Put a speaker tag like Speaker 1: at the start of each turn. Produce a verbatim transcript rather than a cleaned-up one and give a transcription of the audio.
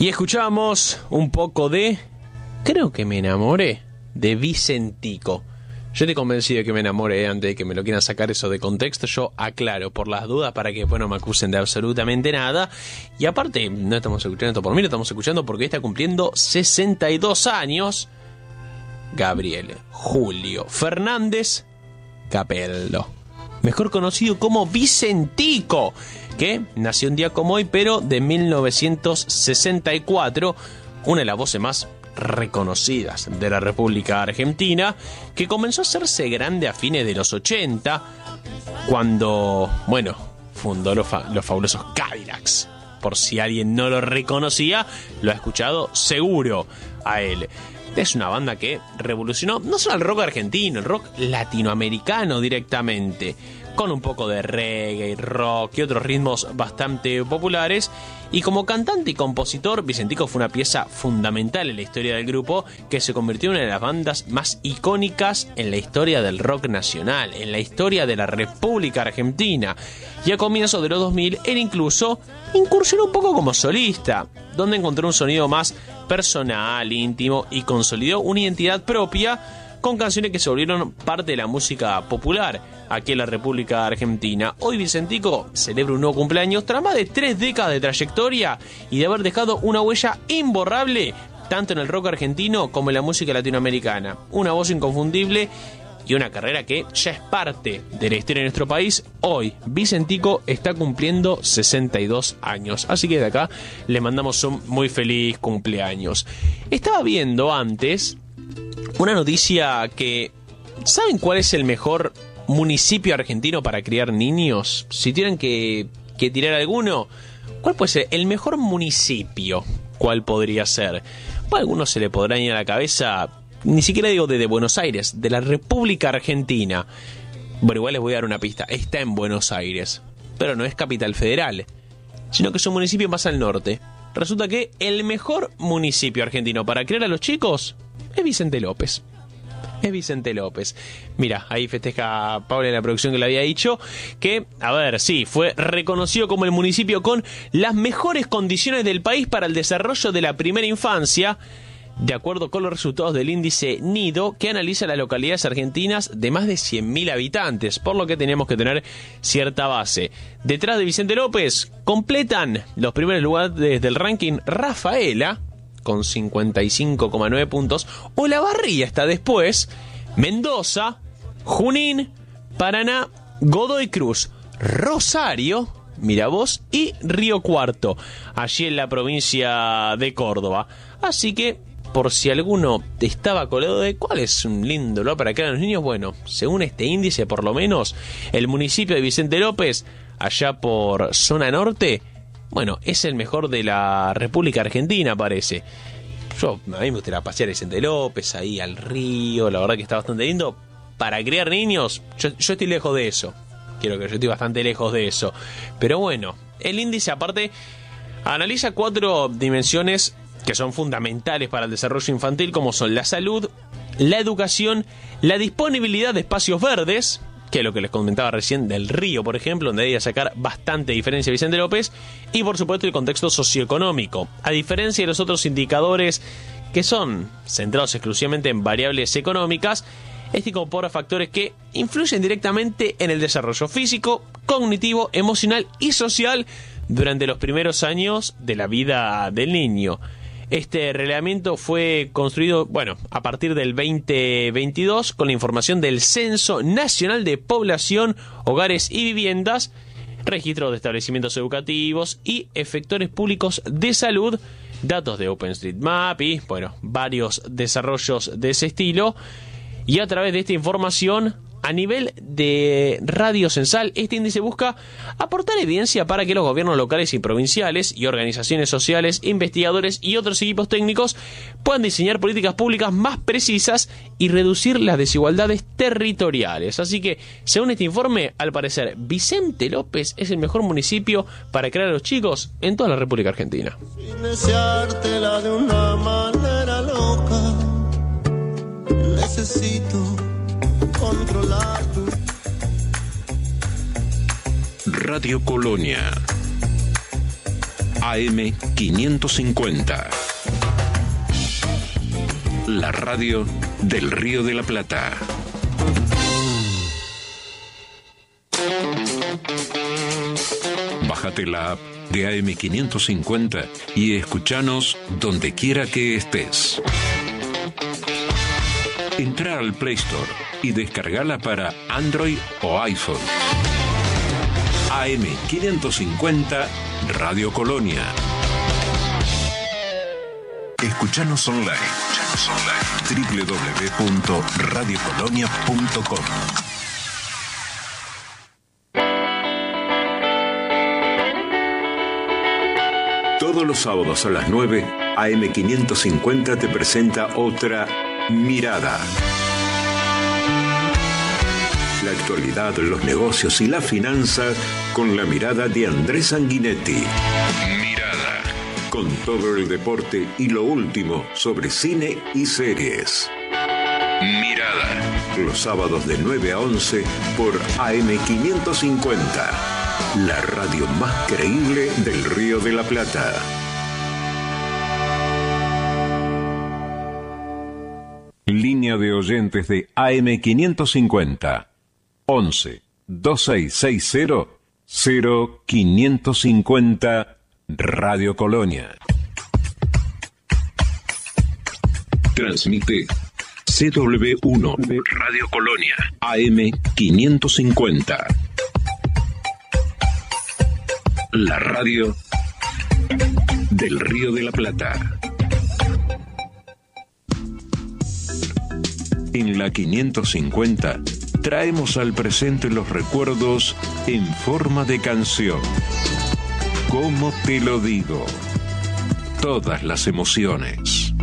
Speaker 1: Y escuchamos un poco de... Creo que me enamoré de Vicentico. Yo estoy convencido de que me enamoré antes de que me lo quieran sacar eso de contexto. Yo aclaro por las dudas para que después no me acusen de absolutamente nada. Y aparte, no estamos escuchando esto por mí, lo estamos escuchando porque está cumpliendo sesenta y dos años Gabriel Julio Fernández Capello, mejor conocido como Vicentico, que nació un día como hoy, pero de mil novecientos sesenta y cuatro, una de las voces más reconocidas de la República Argentina, que comenzó a hacerse grande a fines de los ochenta, cuando, bueno, fundó los, fa- los fabulosos Cadillacs. Por si alguien no lo reconocía, lo ha escuchado seguro a él. Es una banda que revolucionó no solo el rock argentino, el rock latinoamericano directamente, con un poco de reggae, rock y otros ritmos bastante populares. Y como cantante y compositor, Vicentico fue una pieza fundamental en la historia del grupo, que se convirtió en una de las bandas más icónicas en la historia del rock nacional, en la historia de la República Argentina. Y a comienzos de los dos mil, él incluso incursionó un poco como solista, donde encontró un sonido más personal, íntimo, y consolidó una identidad propia con canciones que se volvieron parte de la música popular aquí en la República Argentina. Hoy Vicentico celebra un nuevo cumpleaños tras más de tres décadas de trayectoria y de haber dejado una huella imborrable tanto en el rock argentino como en la música latinoamericana. Una voz inconfundible y una carrera que ya es parte de la historia de nuestro país. Hoy Vicentico está cumpliendo sesenta y dos años, así que de acá le mandamos un muy feliz cumpleaños. Estaba viendo antes una noticia que... ¿Saben cuál es el mejor municipio argentino para criar niños? Si tienen que, que tirar alguno, ¿cuál puede ser el mejor municipio? ¿Cuál podría ser? Bueno, a algunos se le podrán ir a la cabeza, ni siquiera digo de, de Buenos Aires, de la República Argentina. Bueno, igual les voy a dar una pista. Está en Buenos Aires, pero no es capital federal, sino que es un municipio más al norte. Resulta que el mejor municipio argentino para criar a los chicos es Vicente López. Es Vicente López. Mira, ahí festeja a Paula en la producción que le había dicho que, a ver, sí, fue reconocido como el municipio con las mejores condiciones del país para el desarrollo de la primera infancia, de acuerdo con los resultados del índice NIDO, que analiza las localidades argentinas de más de cien mil habitantes, por lo que tenemos que tener cierta base. Detrás de Vicente López completan los primeros lugares del ranking Rafaela, con cincuenta y cinco coma nueve puntos. Olavarría está después, Mendoza, Junín, Paraná, Godoy Cruz, Rosario, mira vos, y Río Cuarto, allí en la provincia de Córdoba. Así que, por si alguno te estaba colado de cuál es un lindo lugar para criar a los niños, bueno, según este índice, por lo menos, el municipio de Vicente López, allá por zona norte, bueno, es el mejor de la República Argentina, parece. Yo, a mí me gustaría pasear a Vicente López, ahí al río, la verdad que está bastante lindo. Para criar niños, yo, yo estoy lejos de eso. Quiero que yo estoy bastante lejos de eso. Pero bueno, el índice aparte analiza cuatro dimensiones que son fundamentales para el desarrollo infantil, como son la salud, la educación, la disponibilidad de espacios verdes, que es lo que les comentaba recién del río, por ejemplo, donde debía sacar bastante diferencia Vicente López, y por supuesto el contexto socioeconómico. A diferencia de los otros indicadores que son centrados exclusivamente en variables económicas, este incorpora factores que influyen directamente en el desarrollo físico, cognitivo, emocional y social durante los primeros años de la vida del niño. Este relevamiento fue construido, bueno, a partir del veinte veintidós con la información del Censo Nacional de Población, Hogares y Viviendas, registros de establecimientos educativos y efectores públicos de salud, datos de OpenStreetMap y, bueno, varios desarrollos de ese estilo. Y a través de esta información, a nivel de radio censal, este índice busca aportar evidencia para que los gobiernos locales y provinciales y organizaciones sociales, investigadores y otros equipos técnicos puedan diseñar políticas públicas más precisas y reducir las desigualdades territoriales. Así que, según este informe, al parecer, Vicente López es el mejor municipio para crear a los chicos en toda la República Argentina.
Speaker 2: Sin deseártela de una manera loca, necesito controlar tu...
Speaker 3: Radio Colonia. A M quinientos cincuenta. La radio del Río de la Plata. Bájate la app de A M quinientos cincuenta y escuchanos donde quiera que estés. Entra al Play Store y descargala para Android o iPhone. A M quinientos cincuenta Radio Colonia. Escuchanos online. Escuchanos online. doble u doble u doble u punto radio colonia punto com. Todos los sábados a las nueve, A M quinientos cincuenta te presenta otra Mirada. La actualidad, los negocios y las finanzas con la mirada de Andrés Sanguinetti. Mirada. Con todo el deporte y lo último sobre cine y series. Mirada. Los sábados de nueve a once por A M quinientos cincuenta. La radio más creíble del Río de la Plata. Línea de oyentes de A M quinientos cincuenta. once, veintiséis sesenta, cero quinientos cincuenta Radio Colonia. Transmite C W uno Radio Colonia A M quinientos cincuenta. La radio del Río de la Plata. En la quinientos cincuenta traemos al presente los recuerdos en forma de canción. ¿Cómo te lo digo? Todas las emociones.